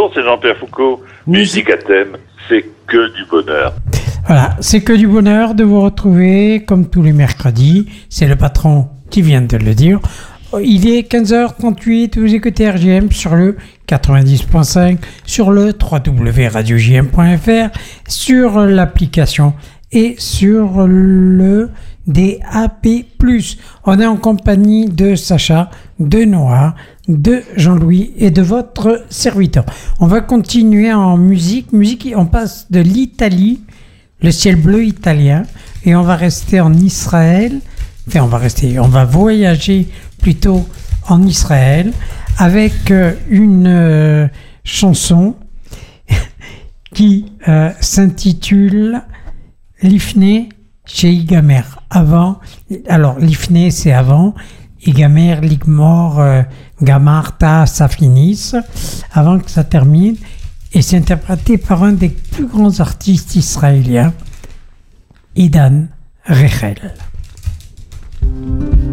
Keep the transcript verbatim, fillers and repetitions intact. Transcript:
Bonjour, c'est Jean-Pierre Foucault. Musique à thème, c'est que du bonheur. Voilà, c'est que du bonheur de vous retrouver comme tous les mercredis. C'est le patron qui vient de le dire. Il est quinze heures trente-huit, vous écoutez R J M sur le quatre-vingt-dix point cinq, sur le w w w point radio j m point f r, sur l'application et sur le D A P plus. On est en compagnie de Sacha, de Noah, de Jean-Louis et de votre serviteur. On va continuer en musique. Musique, on passe de l'Italie, le ciel bleu italien, et on va rester en Israël. Enfin, on va rester, on va voyager plutôt en Israël avec euh, une euh, chanson qui euh, s'intitule Lifnei chez Igamer. Avant, alors Lifnei c'est avant, Igamer, Ligmor, euh, Gamarta, ça finisse, avant que ça termine, et c'est interprété par un des plus grands artistes israéliens, Idan Rechel.